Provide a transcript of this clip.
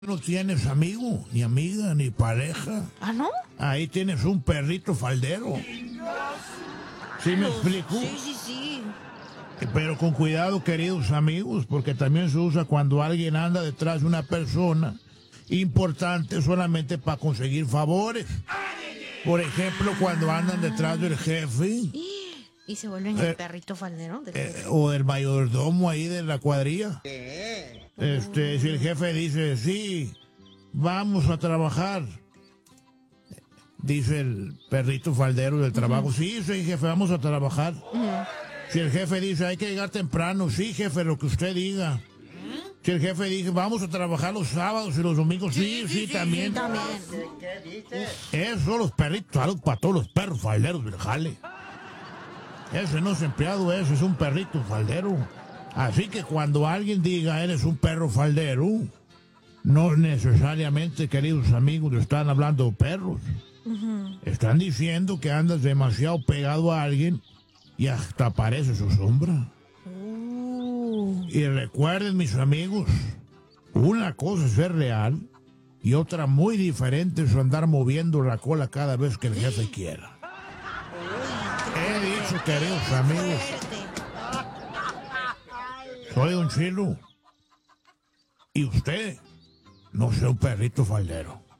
No tienes amigo, ni amiga, ni pareja. ¿Ah, no? Ahí tienes un perrito faldero. ¿Sí me explico? Sí. Pero con cuidado, queridos amigos, porque también se usa cuando alguien anda detrás de una persona importante solamente para conseguir favores. Por ejemplo, cuando andan detrás del jefe ¿Y se vuelven el perrito faldero? o del mayordomo ahí de la cuadrilla. Si el jefe dice, sí, vamos a trabajar, dice el perrito faldero del trabajo, sí, jefe, vamos a trabajar. Si el jefe dice, hay que llegar temprano, sí, jefe, lo que usted diga. Si el jefe dice, vamos a trabajar los sábados y los domingos, sí, también. ¿Qué dices? Esos son los perritos, saludos para todos los perros falderos del jale. Ese no es empleado, ese es un perrito faldero. Así que cuando alguien diga, eres un perro faldero, no necesariamente, queridos amigos, están hablando de perros. Están diciendo que andas demasiado pegado a alguien y hasta aparece su sombra. Y recuerden, mis amigos, una cosa es ser real y otra muy diferente es andar moviendo la cola cada vez que el jefe quiera. He dicho, queridos amigos, soy un chilo y usted no sea un perrito faldero.